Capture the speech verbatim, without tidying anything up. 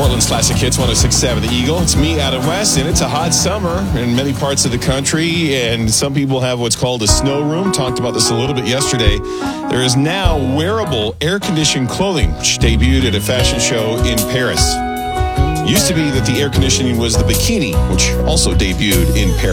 Portland's Classic Hits one oh six point seven The Eagle. It's me, Adam West, and it's a hot summer in many parts of the country, and some people have what's called a snow room. Talked about this a little bit yesterday. There is now wearable air-conditioned clothing, which debuted at a fashion show in Paris. Used to be that the air conditioning was the bikini, which also debuted in Paris.